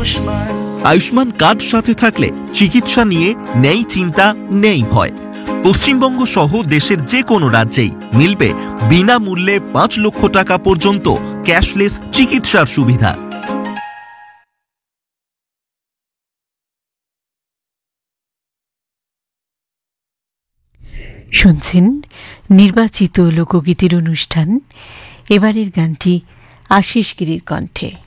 Ayushman card সাথে থাকলে চিকিৎসা নিয়ে নেই চিন্তা, নেই ভয়। পশ্চিমবঙ্গ সহ দেশের যে কোনো রাজ্যেই মিলবে বিনামূল্যে 5 লক্ষ টাকা পর্যন্ত ক্যাশলেস চিকিৎসার সুবিধা। শুনছেন নির্বাচিত লোকগীতির অনুষ্ঠান। এবারের গানটি আশিস গিরির কণ্ঠে।